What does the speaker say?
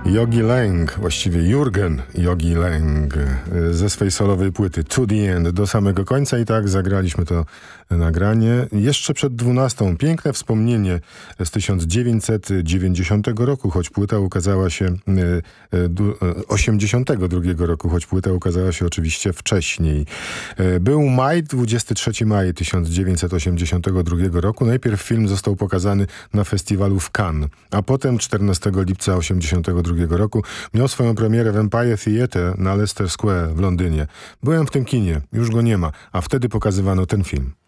Yogi Lang, właściwie Jürgen Yogi Lang ze swej solowej płyty To The End, do samego końca i tak zagraliśmy to nagranie. Jeszcze przed 12. Piękne wspomnienie z 1990 roku, choć płyta ukazała się 82 roku, choć płyta ukazała się oczywiście wcześniej. Był maj, 23 maja 1982 roku. Najpierw film został pokazany na festiwalu w Cannes, a potem 14 lipca 1982 roku miał swoją premierę w Empire Theatre na Leicester Square w Londynie. Byłem w tym kinie, już go nie ma, a wtedy pokazywano ten film.